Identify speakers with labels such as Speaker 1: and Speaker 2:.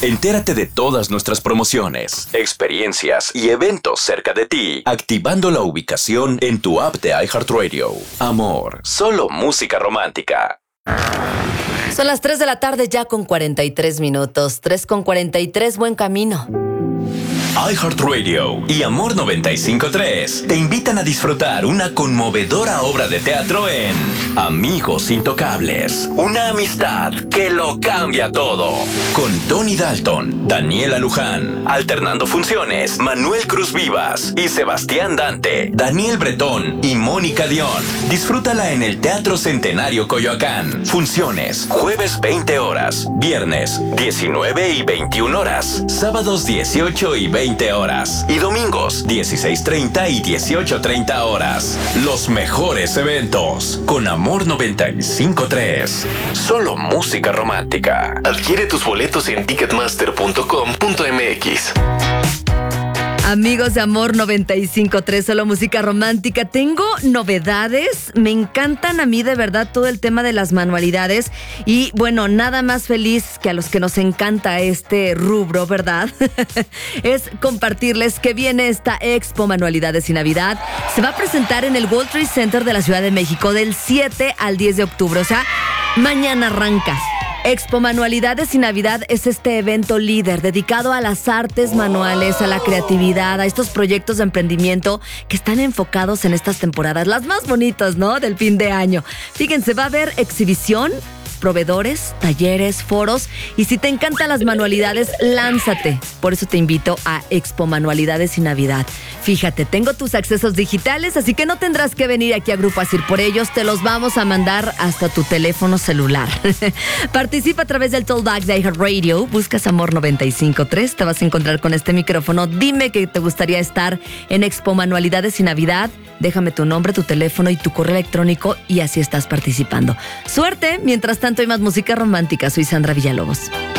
Speaker 1: Entérate de todas nuestras promociones, experiencias y eventos cerca de ti, activando la ubicación en tu app de iHeartRadio. Amor, solo música romántica.
Speaker 2: Son las 3 de la tarde ya con 43 minutos. 3:43, buen camino.
Speaker 1: iHeartRadio y Amor 95.3 te invitan a disfrutar una conmovedora obra de teatro en Amigos Intocables. Una amistad que lo cambia todo. Con Tony Dalton, Daniela Luján, alternando funciones, Manuel Cruz Vivas y Sebastián Dante, Daniel Bretón y Mónica Dion. Disfrútala en el Teatro Centenario Coyoacán. Funciones, jueves 20 horas, viernes 19 y 21 horas, sábados 18 y 20 horas y domingos 16:30 y 18:30 horas. Los mejores eventos con Amor 95.3. Solo música romántica.
Speaker 3: Adquiere tus boletos en ticketmaster.com.mx.
Speaker 2: Amigos de Amor 95.3, solo música romántica. Tengo novedades, me encantan a mí de verdad todo el tema de las manualidades y bueno, nada más feliz que a los que nos encanta este rubro, ¿verdad? Es compartirles que viene esta Expo Manualidades y Navidad. Se va a presentar en el World Trade Center de la Ciudad de México del 7 al 10 de octubre, o sea, mañana arranca. Expo Manualidades y Navidad es este evento líder dedicado a las artes manuales, a la creatividad, a estos proyectos de emprendimiento que están enfocados en estas temporadas, las más bonitas, ¿no?, del fin de año. Fíjense, va a haber exhibición, proveedores, talleres, foros y si te encantan las manualidades, lánzate. Por eso te invito a Expo Manualidades y Navidad. Fíjate, tengo tus accesos digitales, así que no tendrás que venir aquí a Grupo Asir por ellos, te los vamos a mandar hasta tu teléfono celular. Participa a través del Toll Back de iHeartRadio, buscas Amor 95.3, te vas a encontrar con este micrófono. Dime que te gustaría estar en Expo Manualidades y Navidad, déjame tu nombre, tu teléfono y tu correo electrónico y así estás participando. Suerte, mientras tanto hay más música romántica. Soy Sandra Villalobos.